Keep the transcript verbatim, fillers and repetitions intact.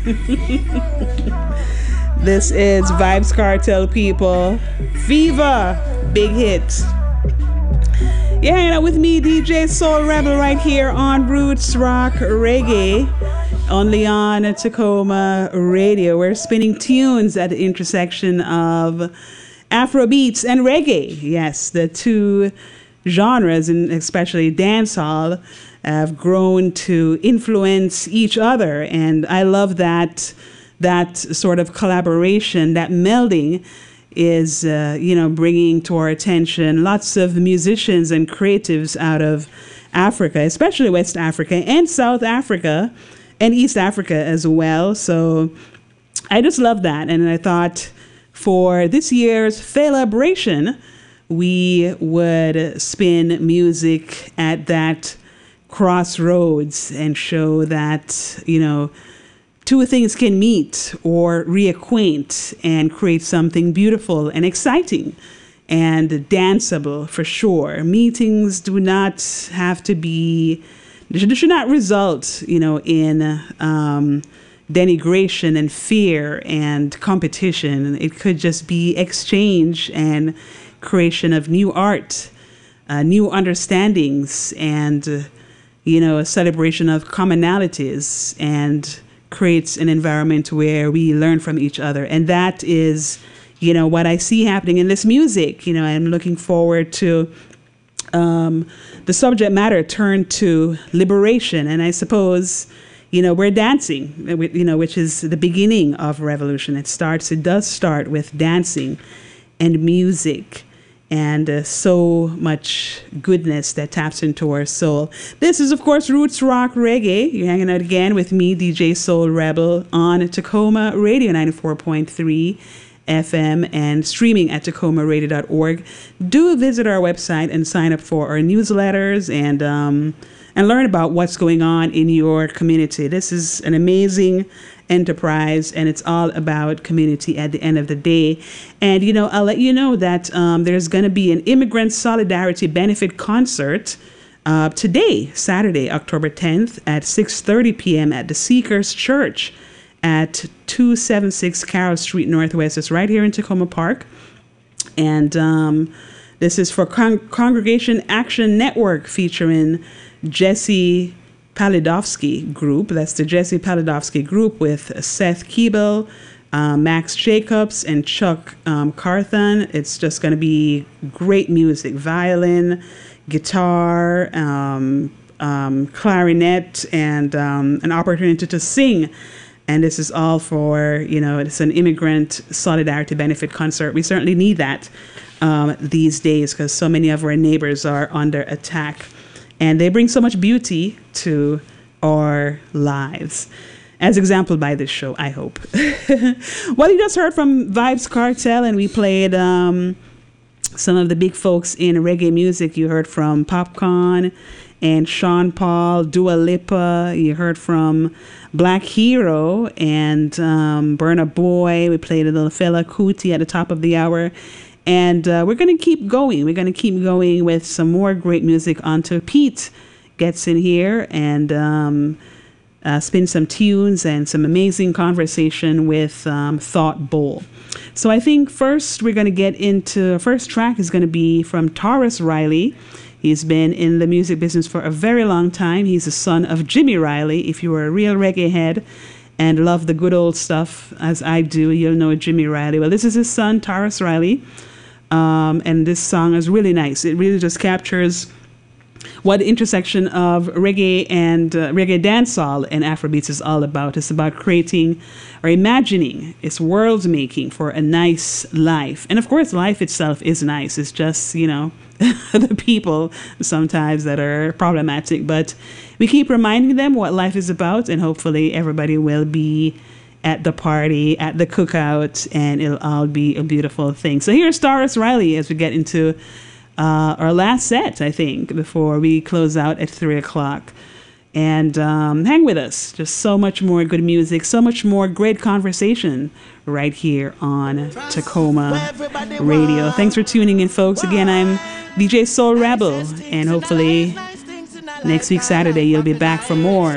This is Vybz Kartel, people. Fever, big hit. You're hanging out with me, D J Soul Rebel, right here on Roots Rock Reggae, only on Tacoma Radio. We're spinning tunes at the intersection of Afrobeats and reggae. Yes, the two genres, and especially dancehall, have grown to influence each other. And I love that that sort of collaboration, that melding is, uh, you know, bringing to our attention lots of musicians and creatives out of Africa, especially West Africa and South Africa and East Africa as well. So I just love that. And I thought for this year's celebration, we would spin music at that crossroads and show that, you know, two things can meet or reacquaint and create something beautiful and exciting and danceable for sure. Meetings do not have to be, they should not result, you know, in um, denigration and fear and competition. It could just be exchange and creation of new art, uh, new understandings, and, uh, you know, a celebration of commonalities, and creates an environment where we learn from each other. And that is, you know, what I see happening in this music. You know, I'm looking forward to um, the subject matter turned to liberation. And I suppose, you know, we're dancing, you know, which is the beginning of revolution. It starts, it does start with dancing and music. And uh, so much goodness that taps into our soul. This is, of course, Roots Rock Reggae. You're hanging out again with me, D J Soul Rebel, on Tacoma Radio ninety-four point three F M and streaming at tacoma radio dot org. Do visit our website and sign up for our newsletters and um, and learn about what's going on in your community. This is an amazing enterprise, and it's all about community at the end of the day. And, you know, I'll let you know that um, there's going to be an Immigrant Solidarity Benefit Concert uh, today, Saturday, October tenth at six thirty p.m. at the Seekers Church at two seventy-six Carroll Street Northwest. It's right here in Tacoma Park. And um, this is for Con- Congregation Action Network, featuring Jesse Palidovsky Group. That's the Jesse Palidovsky Group with Seth Keeble, uh, Max Jacobs, and Chuck um, Carthan. It's just going to be great music, violin, guitar, um, um, clarinet, and um, an opportunity to sing. And this is all for, you know, it's an immigrant solidarity benefit concert. We certainly need that um, these days because so many of our neighbors are under attack. And they bring so much beauty to our lives, as exampled by this show, I hope. Well, you just heard from Vybz Kartel, and we played um, some of the big folks in reggae music. You heard from Popcorn and Sean Paul, Dua Lipa. You heard from Black Hero and um, Burna Boy. We played a little Fela Kuti at the top of the hour. And uh, we're going to keep going. We're going to keep going with some more great music until Pete gets in here and um, uh, spin some tunes and some amazing conversation with um, Thought Bowl. So I think first we're going to get into, first track is going to be from Tarrus Riley. He's been in the music business for a very long time. He's the son of Jimmy Riley. If you were a real reggae head and love the good old stuff as I do, you'll know Jimmy Riley. Well, this is his son, Tarrus Riley. Um, and this song is really nice. It really just captures what the intersection of reggae and uh, reggae dancehall and Afrobeats is all about. It's about creating or imagining, it's world making for a nice life. And of course, life itself is nice. It's just, you know, the people sometimes that are problematic. But we keep reminding them what life is about, and hopefully everybody will be at the party, at the cookout, and it'll all be a beautiful thing. So here's Tarrus Riley as we get into uh, our last set, I think, before we close out at three o'clock. And um, hang with us. Just so much more good music, so much more great conversation right here on Tacoma Radio. Thanks for tuning in, folks. Again, I'm D J Soul Rebel, and hopefully next week Saturday you'll be back for more